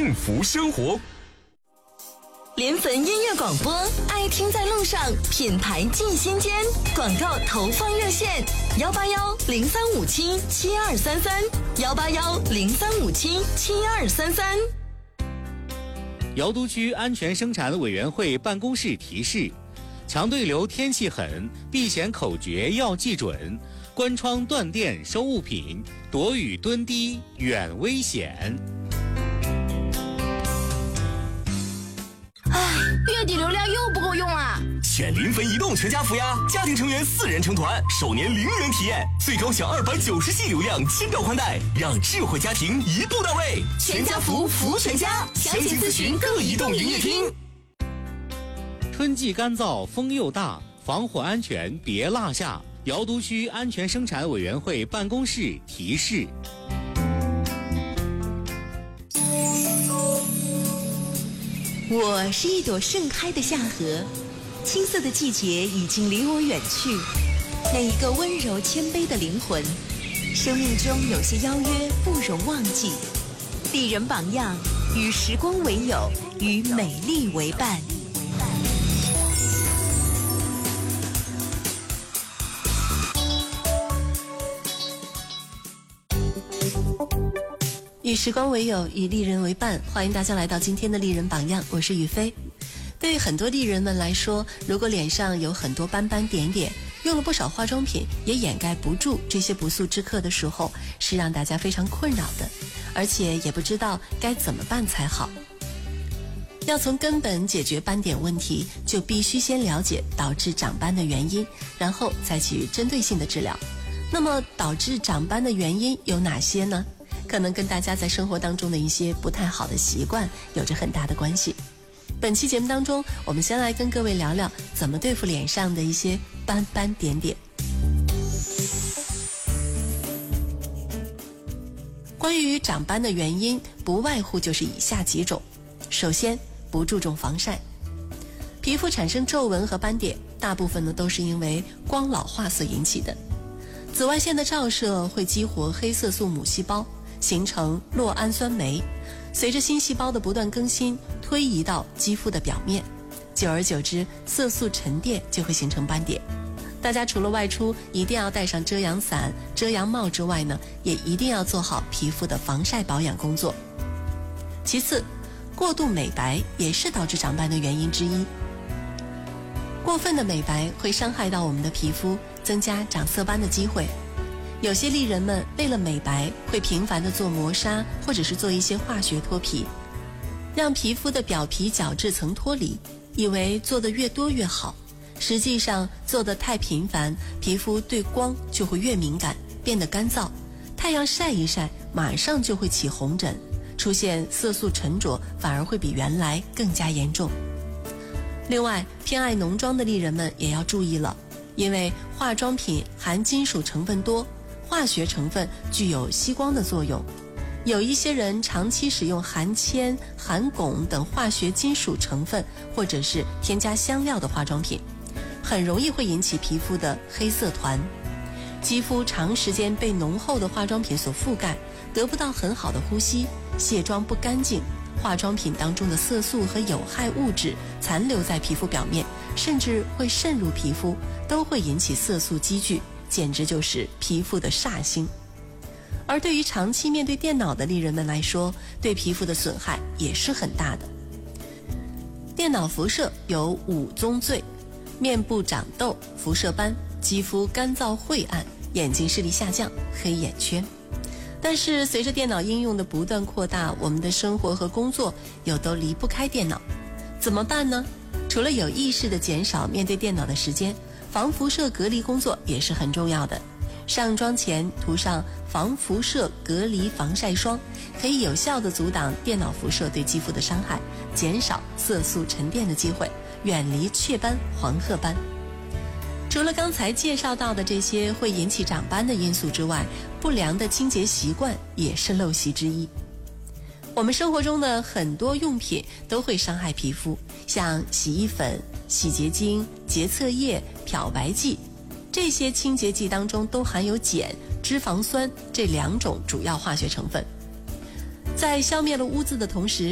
幸福生活。 联汾音乐广播，爱听在路上，品牌进心间。广告投放热线：181-0357-7233，181-0357-7233。 瑶都区安全生产委员会办公室提示：强对流天气狠，避险口诀要记准，关窗断电收物品，躲雨蹲低远危险。 月底流量又不够用啊！ 选临汾移动全家福呀，家庭成员4人成团，首年0元体验，最高享290G 流量，千兆宽带，让智慧家庭一步到位。 全家福，福全家，详情咨询各移动营业厅。 春季干燥，风又大，防火安全别落下。瑶都区安全生产委员会办公室提示。 我是一朵盛开的夏荷，青涩的季节已经离我远去。那一个温柔谦卑的灵魂，生命中有些邀约不容忘记。丽人榜样，与时光为友，与美丽为伴。 与时光为友，与丽人为伴，欢迎大家来到今天的丽人榜样，我是雨飞。对于很多丽人们来说，如果脸上有很多斑斑点点，用了不少化妆品也掩盖不住这些不速之客的时候，是让大家非常困扰的，而且也不知道该怎么办才好。要从根本解决斑点问题，就必须先了解导致长斑的原因，然后采取针对性的治疗。那么导致长斑的原因有哪些呢？可能跟大家在生活当中的一些不太好的习惯有着很大的关系。本期节目当中，我们先来跟各位聊聊怎么对付脸上的一些斑斑点点。关于长斑的原因，不外乎就是以下几种。首先，不注重防晒。皮肤产生皱纹和斑点，大部分呢都是因为光老化所引起的。紫外线的照射会激活黑色素母细胞，形成酪氨酸酶，随着新细胞的不断更新，推移到肌肤的表面，久而久之，色素沉淀就会形成斑点。大家除了外出一定要带上遮阳伞、遮阳帽之外呢，也一定要做好皮肤的防晒保养工作。其次，过度美白也是导致长斑的原因之一。过分的美白会伤害到我们的皮肤，增加长色斑的机会。有些丽人们为了美白，会频繁地做磨砂，或者是做一些化学脱皮，让皮肤的表皮角质层脱离，以为做得越多越好。实际上做得太频繁，皮肤对光就会越敏感，变得干燥，太阳晒一晒，马上就会起红疹，出现色素沉着，反而会比原来更加严重。另外，偏爱浓妆的丽人们也要注意了，因为化妆品含金属成分多，化学成分具有吸光的作用。有一些人长期使用含铅、含汞等化学金属成分，或者是添加香料的化妆品，很容易会引起皮肤的黑色团。肌肤长时间被浓厚的化妆品所覆盖，得不到很好的呼吸，卸妆不干净，化妆品当中的色素和有害物质残留在皮肤表面，甚至会渗入皮肤，都会引起色素积聚，简直就是皮肤的煞星。而对于长期面对电脑的丽人们来说，对皮肤的损害也是很大的。电脑辐射有5宗罪：面部长痘、辐射斑、肌肤干燥晦暗、眼睛视力下降、黑眼圈。但是随着电脑应用的不断扩大，我们的生活和工作又都离不开电脑，怎么办呢？除了有意识地减少面对电脑的时间，防辐射隔离工作也是很重要的。上妆前涂上防辐射隔离防晒霜，可以有效地阻挡电脑辐射对肌肤的伤害，减少色素沉淀的机会，远离雀斑、黄褐斑。除了刚才介绍到的这些会引起长斑的因素之外，不良的清洁习惯也是陋习之一。我们生活中的很多用品都会伤害皮肤，像洗衣粉、洗洁精、洁厕液、漂白剂，这些清洁剂当中都含有碱、脂肪酸这2种主要化学成分。在消灭了污渍的同时，